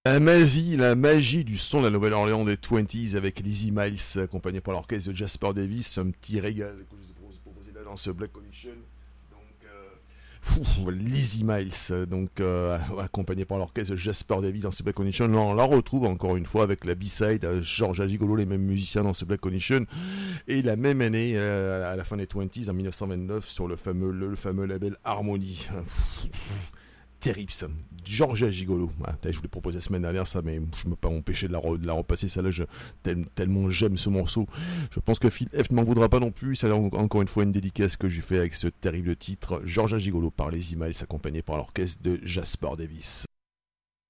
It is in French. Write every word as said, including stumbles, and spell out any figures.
La magie, la magie du son de la Nouvelle-Orléans des vingt avec Lizzie Miles, accompagné par l'orchestre de Jasper Davis, un petit régal que je vous ai proposé là dans ce Black Condition. Donc, euh, fou, Lizzie Miles, donc euh, accompagné par l'orchestre de Jasper Davis dans ce Black Condition. Là, on la retrouve encore une fois avec la B-side, à George Gigolo, les mêmes musiciens dans ce Black Condition. Et la même année, euh, à la fin des vingt, en dix-neuf cent vingt-neuf, sur le fameux, le, le fameux label Harmony. Terrible ça, Georgia Gigolo. Ah, je vous l'ai proposé la semaine dernière ça, mais je ne peux pas m'empêcher de la, re, de la repasser. Ça là, je, tel, tellement j'aime ce morceau. Je pense que Phil F ne m'en voudra pas non plus. C'est encore une fois une dédicace que j'ai fait avec ce terrible titre, Georgia Gigolo par les Emails, accompagné par l'orchestre de Jasper Davis.